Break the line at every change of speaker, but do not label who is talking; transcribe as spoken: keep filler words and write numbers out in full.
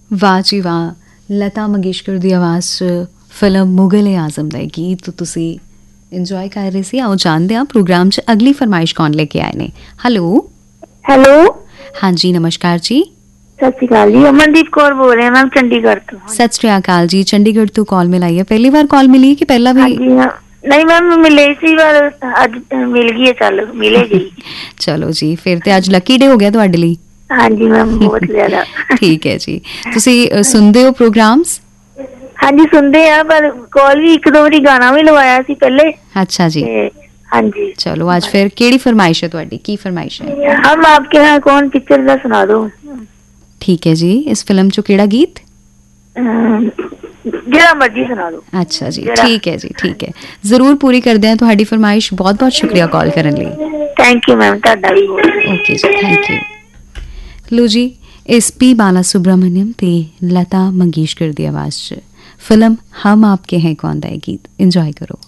ਵਾਹ ਜੀ ਵਾਹ, ਲਤਾ ਮੰਗੇਸ਼ਕਰ ਦੀ ਆਵਾਜ਼ 'ਚ ਫਿਲਮ ਮੁਗਲ-ਏ ਆਜ਼ਮ ਦਾ ਇਹ ਗੀਤ ਤੁਸੀਂ ਇੰਜੋਏ ਕਰ ਰਹੇ ਸੀ। ਆਓ ਜਾਣਦੇ ਹਾਂ ਪ੍ਰੋਗਰਾਮ 'ਚ ਅਗਲੀ ਫਰਮਾਇਸ਼ ਕੌਣ ਲੈ ਕੇ ਆਏ ਨੇ। ਹੈਲੋ
ਹੈਲੋ,
ਹਾਂਜੀ ਨਮਸਕਾਰ ਜੀ।
ਸਤਿ ਸ਼੍ਰੀ ਅਕਾਲ ਜੀ, ਅਮਨਦੀਪ ਕੌਰ ਬੋਲ ਰਹੇ ਮੈਮ ਚੰਡੀਗੜ੍ਹ ਤੋਂ।
ਸਤਿ ਸ਼੍ਰੀ ਅਕਾਲ ਜੀ, ਚੰਡੀਗੜ੍ਹ ਤੋਂ ਕਾਲ ਮਿਲਾਈ ਹੈ। ਪਹਿਲੀ ਵਾਰ ਕਾਲ ਮਿਲੀ ਕਿ ਪਹਿਲਾਂ ਵੀ?
ਹਾਂਜੀ ਹਾਂ, ਨਹੀਂ ਮੈਮ ਮਿਲੇ ਸੀ ਪਰ ਅੱਜ ਮਿਲ ਗਈ ਹੈ, ਚੱਲ ਮਿਲੇਗੀ।
ਚਲੋ ਜੀ, ਫਿਰ ਤੇ ਅੱਜ ਲੱਕੀ ਡੇ ਹੋ ਗਿਆ ਤੁਹਾਡੇ ਲਈ।
ਹਾਂਜੀ ਮੈਮ ਬਹੁਤ ਜ਼ਿਆਦਾ।
ਠੀਕ ਹੈ ਜੀ, ਤੁਸੀਂ ਸੁਣਦੇ ਹੋ ਪ੍ਰੋਗਰਾਮਸ?
ਹਾਂਜੀ ਸੁਣਦੇ ਆ, ਪਰ ਕਾਲ ਵੀ ਇੱਕ ਦੋ ਵਾਰੀ ਗਾਣਾ ਵੀ ਲਵਾਇਆ ਸੀ ਪਹਿਲੇ।
ਅੱਛਾ ਜੀ,
ਹਾਂਜੀ
ਚਲੋ ਅੱਜ ਫਿਰ ਕਿਹੜੀ ਫਰਮਾਇਸ਼ ਹੈ ਤੁਹਾਡੀ? ਕੀ ਫਰਮਾਇਸ਼ ਹੈ?
ਹਮ ਆਪਕੇ यहाँ कौन पिक्चर ਦਾ ਸੁਣਾ ਦੋ।
ਠੀਕ ਹੈ ਜੀ, ਇਸ ਫਿਲਮ 'ਚੋਂ ਕਿਹੜਾ ਗੀਤ?
ਜਿਹੜਾ ਮਰਜ਼ੀ ਸੁਣਾ ਦੋ।
ਅੱਛਾ ਜੀ, ਠੀਕ ਹੈ ਜੀ, ਠੀਕ ਹੈ, ਜ਼ਰੂਰ ਪੂਰੀ ਕਰਦੇ ਹਾਂ ਤੁਹਾਡੀ ਫਰਮਾਇਸ਼। ਬਹੁਤ ਬਹੁਤ ਸ਼ੁਕਰੀਆ ਕਾਲ ਕਰਨ ਲਈ।
ਥੈਂਕ ਯੂ ਮੈਮ, ਤੁਹਾਡਾ ਵੀ।
ਓਕੇ ਜੀ, ਥੈਂਕ ਯੂ। ਲੋ ਜੀ, ਐਸ ਪੀ ਬਾਲਾ ਸੁਬਰਾਮਨੀਅਮ ਤੇ ਲਤਾ ਮੰਗੇਸ਼ਕਰ ਦੀ ਆਵਾਜ਼ 'ਚ ਫਿਲਮ ਹਮ ਆਪਕੇ ਹੈ ਕੌਨ ਦਾ ਇਹ ਗੀਤ ਇੰਜੋਏ ਕਰੋ।